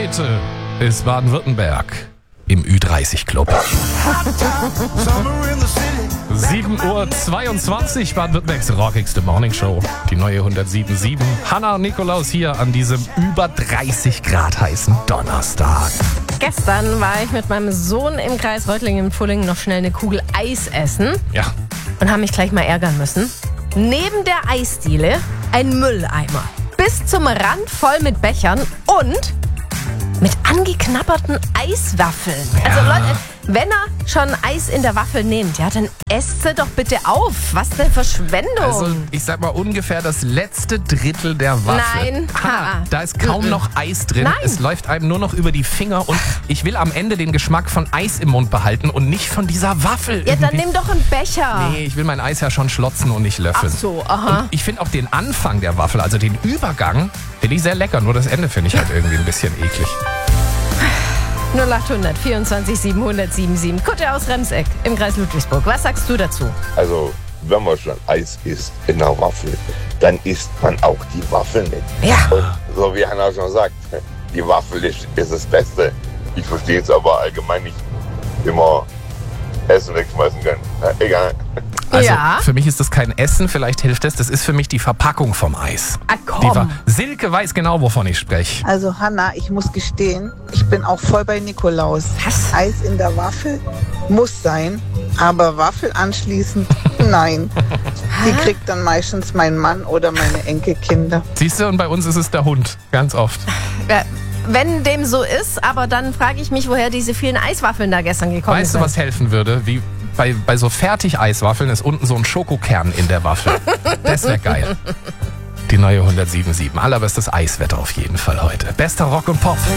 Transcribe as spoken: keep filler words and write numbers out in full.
Heute ist Baden-Württemberg im Ü dreißig Club. sieben Uhr zweiundzwanzig, Baden-Württembergs rockigste Morningshow. Die neue hundertsieben Komma sieben. Hanna und Nikolaus hier an diesem über dreißig Grad heißen Donnerstag. Gestern war ich mit meinem Sohn im Kreis Reutlingen-Pfullingen noch schnell eine Kugel Eis essen Ja. und haben mich gleich mal ärgern müssen. Neben der Eisdiele ein Mülleimer. Bis zum Rand voll mit Bechern und mit angeknabberten Eiswaffeln. Ja. Also Leute, wenn er schon Eis in der Waffel nehmt, ja, dann esst sie doch bitte auf. Was denn Verschwendung? Also ich sag mal ungefähr das letzte Drittel der Waffel. Nein. Hanna, da ist kaum Mm-mm. noch Eis drin. Nein. Es läuft einem nur noch über die Finger und ich will am Ende den Geschmack von Eis im Mund behalten und nicht von dieser Waffel. Ja, dann irgendwie. nimm doch einen Becher. Nee, ich will mein Eis ja schon schlotzen und nicht löffeln. Ach so, aha. Und ich finde auch den Anfang der Waffel, also den Übergang, finde ich sehr lecker. Nur das Ende finde ich halt irgendwie ein bisschen eklig. null acht hundert vierundzwanzig siebenhundert siebenundsiebzig. Kutte aus Remseck im Kreis Ludwigsburg. Was sagst du dazu? Also, wenn man schon Eis isst in einer Waffel, dann isst man auch die Waffel mit. Ja. Und so wie Hanna schon sagt, die Waffel ist, ist das Beste. Ich verstehe es aber allgemein nicht, wie man Essen wegschmeißen kann. Na, egal. Also Ja. für mich ist das kein Essen, vielleicht hilft das. Das ist für mich die Verpackung vom Eis. Ah, Die komm. Ver- Silke weiß genau, wovon ich spreche. Also Hanna, ich muss gestehen, ich bin auch voll bei Nikolaus. Was? Eis in der Waffel muss sein, aber Waffel anschließend, nein. Die kriegt dann meistens mein Mann oder meine Enkelkinder. Siehst du, und bei uns ist es der Hund, ganz oft. Ja, wenn dem so ist, aber dann frage ich mich, woher diese vielen Eiswaffeln da gestern gekommen Weißt du, sind. was helfen würde? Wie bei, bei so Fertig-Eiswaffeln ist unten so ein Schokokern in der Waffel. Das wäre geil. Die neue hundertsieben Komma sieben. Allerbestes Eiswetter auf jeden Fall heute. Bester Rock und Pop.